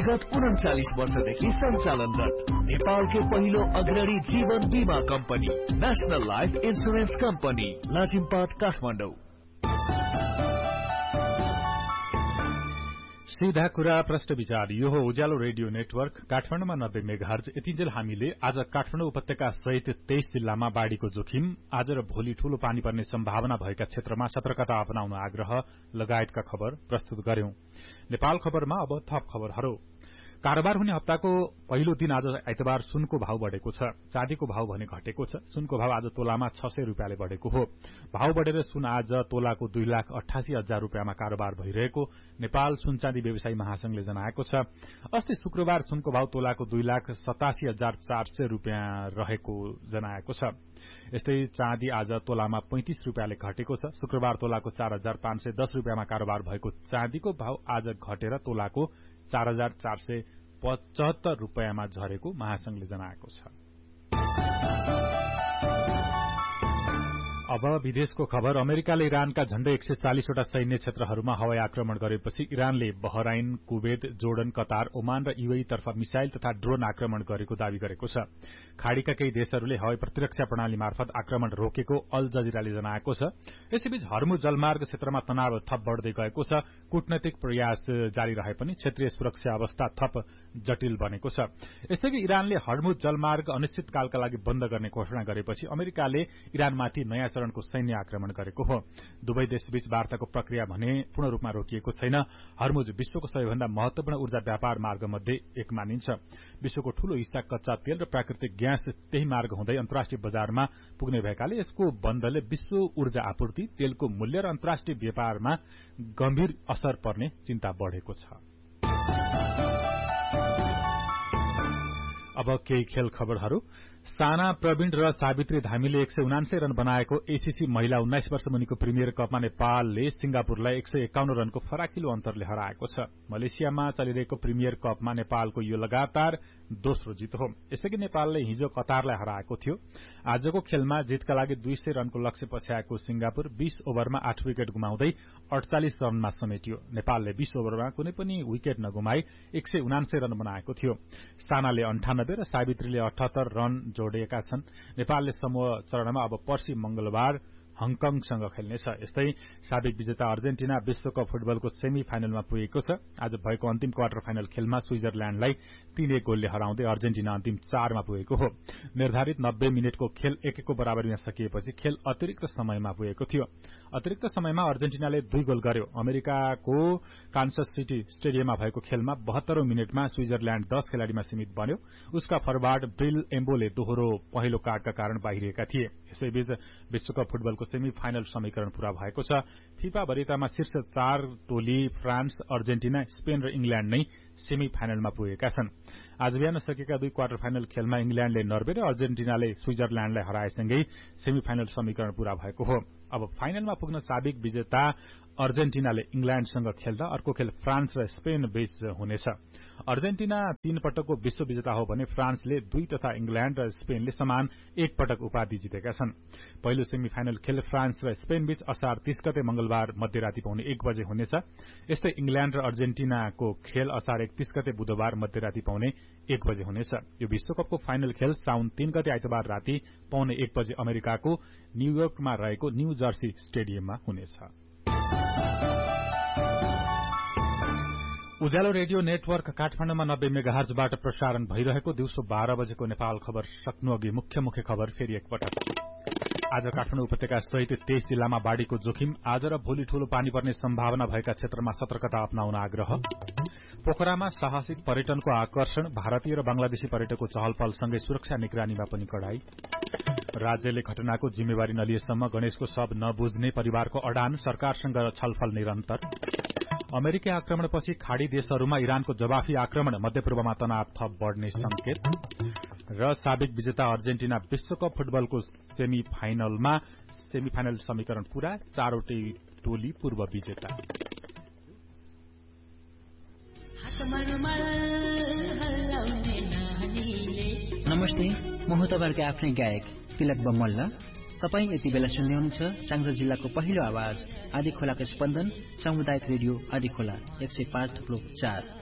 विगत 39 वर्षदेखि सञ्चालनरत नेपालकै पहिलो अग्रणी जीवन बीमा company national life insurance company Lazimpat Kathmandu. सीधा कुरा प्रश्न विचार। यो हो उज्यालो रेडियो नेटवर्क काठमाडौँमा 90 मेगाहर्ज। यतिन्जेल हामीले आज काठमाडौँ उपत्यका सहित 23 जिल्लामा बाढ़ीको जोखिम, आज र भोलि ठूलो पानी पर्ने सम्भावना भएका क्षेत्रमा सतर्कता अपनाउन आग्रह लगायतका खबर प्रस्तुत गर्यौं। नेपाल खबरमा अब थप खबरहरू। कारोबार हुने हप्ताको पहिलो दिन आज आइतबार सुनको भाव बढ़ेको छ। चाँदीको भाव भने घटेको छ। सुनको भाव आज तोलामा 600 रुपियाँले बढ़ेको हो। भाव बढ़ेर सुन आज तोलाको 2,88,000 रुपियाँमा कारोबार भइरहेको नेपाल सुनचाँदी व्यवसायी महासंघले जनाएको छ। अस्ति शुक्रबार सुनको भाव तोलाको 2,87,400 रुपियाँ रहेको जनाएको छ। यस्तै चाँदी आज तोलामा 35 रुपियाँले घटेको छ। शुक्रबार तोलाको 4,510 रुपियाँमा कारोबार भएको चाँदीको भाव आज घटेर तोलाको 4,475 रुपियाँमा झरेको महासंघले जनाएको छ। अब विदेशको खबर। अमेरिकाले इरानका झण्डै 140 वटा सैन्य क्षेत्रहरूमा हवाई आक्रमण गरेपछि इरानले Bahrain, Kuwait, Jordan, Qatar, Oman र यूएई तर्फ मिसाइल तथा ड्रोन आक्रमण गरेको दावी गरेको छ। खाड़ीका केही देशहरूले हवाई प्रतिरक्षा प्रणाली मार्फत आक्रमण रोकेको अल जजिराले जनाएको छ। यसैबीच हर्मुज जलमार्ग क्षेत्रमा तनाव थप बढ़दै गएको छ। कूटनैतिक प्रयास जारी रहे पनि क्षेत्रीय सुरक्षा अवस्था थप जटिल बनेको छ। यसैबीच इरानले हर्मुज जलमार्ग अनिश्चितकालका लागि बन्द गर्ने घोषणा गरेपछि अमेरिकाले इरानमाथि नयाँ चरणको सैन्य आक्रमण गरेको हो। दुवै देशबीच वार्ताको प्रक्रिया भने पूर्ण रूपमा रोकिएको छैन। हर्मुज विश्वको सबैभन्दा महत्वपूर्ण ऊर्जा व्यापार मार्ग मध्ये एक मानिन्छ। विश्वको ठूलो हिस्सा कच्चा तेल र प्राकृतिक ग्यास त्यही मार्ग हुँदै अन्तर्राष्ट्रिय बजारमा पुग्ने भएकाले यसको बन्दले विश्व ऊर्जा आपूर्ति, तेलको मूल्य र अन्तर्राष्ट्रिय व्यापारमा गम्भीर असर पर्ने चिन्ता बढ़ेको छ। अब केही खेल खबरहरू। साना प्रवीण र सावित्री धामीले 179 रन बनाएको एसीसी महिला 19 वर्ष मुनिको प्रिमियर कपमा नेपालले सिंगापुरलाई 151 रनको फराकिलो अन्तरले हराएको छ। मलेसियामा चलिरहेको प्रिमियर कपमा नेपालको यो लगातार दोस्रो जित हो। यसैगरी नेपालले हिजो कतारलाई हराएको थियो। आजको खेलमा जितका लागि 200 रनको लक्ष्य पछ्याएको सिंगापुर 20 ओभरमा 8 विकेट गुमाउँदै 48 रनमा समेटियो। नेपालले 20 ओभरमा कुनै पनि विकेट नगुमाई 179 रन बनाएको थियो। सानाले 98 र सावित्रीले 78 रन जोडिएका छन्। नेपालले समूह चरणमा अब पर्सि मंगलबार हङकङसँग खेल्नेछ। यस्तै साबिक विजेता अर्जेन्टिना विश्वकप फुटबलको सेमी फाइनलमा पुगेको छ। आज भएको अन्तिम क्वार्टर फाइनल खेलमा स्विजरल्याण्डलाई 3-1 गोलले हराउँदै अर्जेन्टिना अन्तिम 4 मा पुगेको हो। निर्धारित 90 मिनेटको खेल 1-1 को बराबरीमा सकिएपछि खेल अतिरिक्त समयमा पुगेको थियो। अतिरिक्त समयमा अर्जेन्टिनाले 2 गोल गर्यो। अमेरिकाको कान्सस सिटी स्टेडियममा भएको खेलमा 72औं मिनेटमा स्विजरल्याण्ड 10 खेलाड़ीमा सीमित बन्यो। उसका फरवार्ड ब्रिल एम्बोले दोहोरो पहिलो कार्डका कारण बाहिरिएका थिए। यसैबीच विश्वकप फुटबलको सेमी फाइनल समीकरण पूरा भएको छ। फिफा वरियतामा शीर्ष 4 टोली फ्रान्स, अर्जेन्टिना, स्पेन र इंग्ल्याण्ड नै सेमी फाइनलमा पुगेका छन्। आज बिहान सकेका 2 क्वार्टर फाइनल खेलमा इंग्ल्याण्डले नर्वे र अर्जेन्टिनाले स्विजरल्याण्डलाई हराएसँगै सेमी फाइनल समीकरण पूरा भएको हो। अब फाइनलमा पुग्न साबिक विजेता अर्जेन्टिनाले इंग्ल्याण्डसँग खेल्दा अर्को खेल फ्रान्स र स्पेन बीच हुनेछ। अर्जेन्टिना 3 पटकको विश्व विजेता हो भने फ्रान्सले 2 तथा इंग्ल्याण्ड र स्पेनले समान 1 पटक उपाधि जितेका छन्। पहिलो सेमी फाइनल खेल फ्रान्स र स्पेन बीच असार 30 गते मंगलबार मध्यराती पाउने 1 बजे हुनेछ। यस्तै इंग्ल्याण्ड र अर्जेन्टिनाको खेल असार 31 गते बुधबार मध्यराती पाउने 1 बजे हुनेछ। यो विश्वकपको फाइनल खेल साउन 3 गते आइतबार राति पाउने 1 बजे अमेरिकाको न्यूयोर्कमा रहेको न्यू जर्सी स्टेडियममा हुनेछ। उज्यालो रेडियो नेटवर्क काठमाडौँमा 90 मेगाहर्जबाट प्रसारण भइरहेको दिउँसो 12 बजेको नेपाल खबर सक्नु अघि मुख्य खबर फेरि एकपटक। आज काठमाडौँ उपत्यका सहित 23 जिल्लामा बाढ़ीको जोखिम, आज र भोलि ठूलो पानी पर्ने सम्भावना भएका क्षेत्रमा सतर्कता अपनाउन आग्रह। पोखरामा साहसिक पर्यटनको आकर्षण, भारतीय र बंगलादेशी पर्यटकको चहलपहलसँगै सुरक्षा निगरानीमा पनि कडाई। राज्यले घटनाको जिम्मेवारी नलिएसम्म गणेशको शव नबुझ्ने परिवारको अडान, सरकारसँग छलफल निरन्तर। अमेरिकी आक्रमणपछि खाड़ी देशहरूमा इरानको जवाफी आक्रमण, मध्यपूर्वमा तनाव थप बढ़ने संकेत। र साबिक विजेता अर्जेन्टिना विश्वकप फुटबलको सेमी फाइनल समीकरण पूरा, 4वटै टोली पूर्व विजेता। नमस्ते, म हो तपाईहरुको आफ्नै गायक तिलक बमल्ल। तपाई यति बेला सुन्दै हुनुहुन्छ चाङग्रा जिल्लाको पहिलो आवाज आदिखोलाको स्पन्दन सामुदायिक रेडियो आदिखोला 105.4।